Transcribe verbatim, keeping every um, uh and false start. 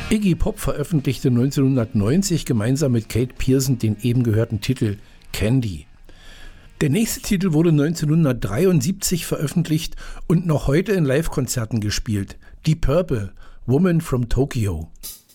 Iggy Pop veröffentlichte neunzehnhundertneunzig gemeinsam mit Kate Pierson den eben gehörten Titel Candy. Der nächste Titel wurde neunzehnhundertdreiundsiebzig veröffentlicht und noch heute in Live-Konzerten gespielt. Deep Purple, Woman from Tokyo.